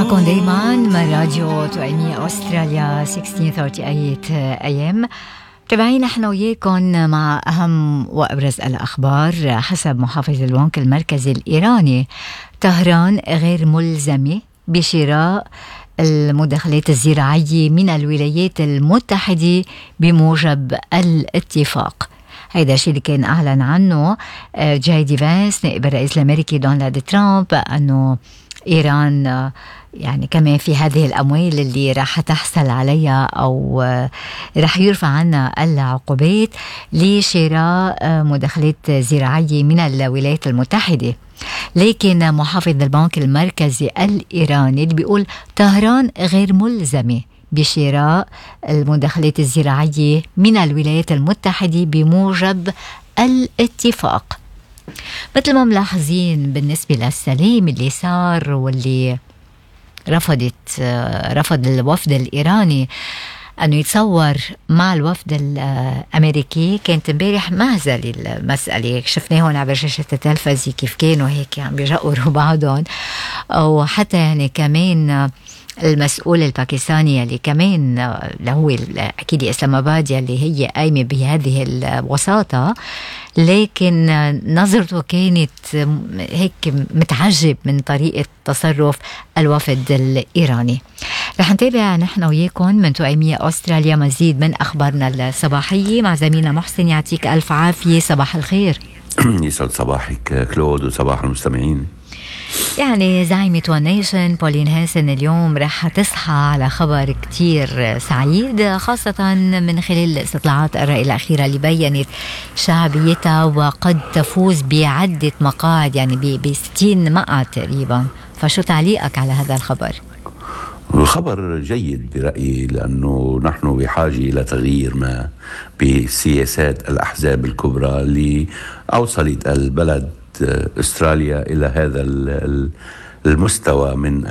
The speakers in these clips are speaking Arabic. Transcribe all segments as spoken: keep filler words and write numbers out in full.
معكم دايما من راديو توأمية أستراليا ستة عشر ثلاثين إيه إم. تابعين نحن وياكم مع أهم وأبرز الأخبار. حسب محافظ البنك المركزي الإيراني، طهران غير ملزمة بشراء المدخلات الزراعية من الولايات المتحدة بموجب الاتفاق. هيدا الشيء اللي كان أعلن عنه جاي دي فانس نائب الرئيس الأمريكي دونالد ترامب، أنه إيران يعني كمان في هذه الأموال اللي راح تحصل عليها أو راح يرفع عنها العقوبات لشراء مدخلات زراعية من الولايات المتحدة. لكن محافظ البنك المركزي الإيراني اللي بيقول طهران غير ملزمة بشراء المدخلات الزراعية من الولايات المتحدة بموجب الاتفاق. مثل ما ملاحظين بالنسبة للسلام اللي صار واللي رفضت رفض الوفد الإيراني أنه يتصور مع الوفد الأمريكي، كانت امبارح مهزلة المسألة، شفناهم على شاشة التلفزي كيف كانوا هيك عم بيجقروا بعضهم. وحتى يعني كمان المسؤول الباكستاني اللي كمان اللي هو أكيد إسلام آباد اللي هي قايمة بهذه الوساطة، لكن نظرته كانت هيك متعجب من طريقة تصرف الوفد الإيراني. رح نتابع نحن وياكم من توأمية أستراليا مزيد من أخبارنا الصباحية مع زميلنا محسن. يعطيك ألف عافية، صباح الخير. يسعد صباحك كلود وصباح المستمعين. يعني زعيمة ون نيشن بولين هانسن اليوم رح تصحى على خبر كتير سعيد، خاصة من خلال استطلاعات الرأي الأخيرة اللي بيّنت شعبيتها وقد تفوز بعدة مقاعد، يعني بستين مقعد تقريبا. فشو تعليقك على هذا الخبر؟ الخبر جيد برأيي، لأنه نحن بحاجة إلى تغيير ما بسياسات الأحزاب الكبرى اللي أوصلت البلد أستراليا إلى هذا المستوى من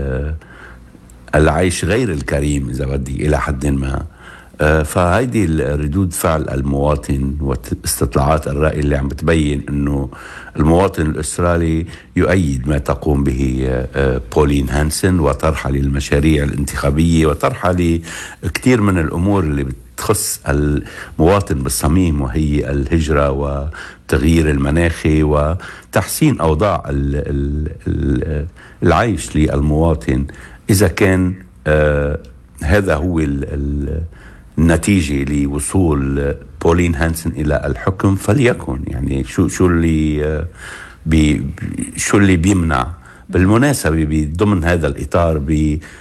العيش غير الكريم إذا بدي إلى حد ما. فهيدي ردود فعل المواطن واستطلاعات الرأي اللي عم بتبين أنه المواطن الأسترالي يؤيد ما تقوم به بولين هانسن وطرحها للمشاريع الانتخابية وطرحها لكثير من الأمور اللي تخص المواطن بالصميم، وهي الهجرة وتغيير المناخي وتحسين أوضاع العيش للمواطن. إذا كان آه هذا هو النتيجة لوصول بولين هانسن إلى الحكم فليكن. يعني شو شو اللي آه بي شو اللي بيمنع؟ بالمناسبة ضمن هذا الإطار